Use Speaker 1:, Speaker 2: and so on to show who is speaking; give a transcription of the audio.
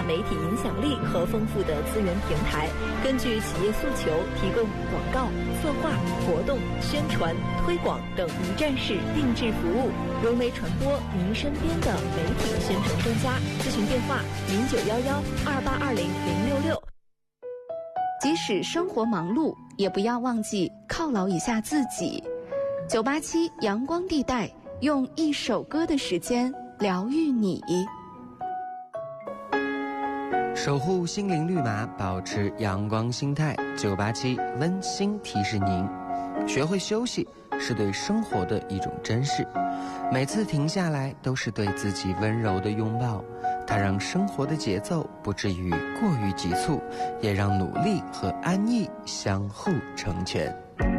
Speaker 1: 媒体影响力和丰富的资源平台，根据企业诉求提供广告、策划、活动、宣传、推广等一站式定制服务，融媒传播您身边的媒体宣传专家。咨询电话0911282066。
Speaker 2: 即使生活忙碌，也不要忘记犒劳一下自己。987阳光地带，用一首歌的时间疗愈你。
Speaker 3: 守护心灵绿码，保持阳光心态。987温馨提示您，学会休息是对生活的一种珍视，每次停下来都是对自己温柔的拥抱，它让生活的节奏不至于过于急促，也让努力和安逸相互成全。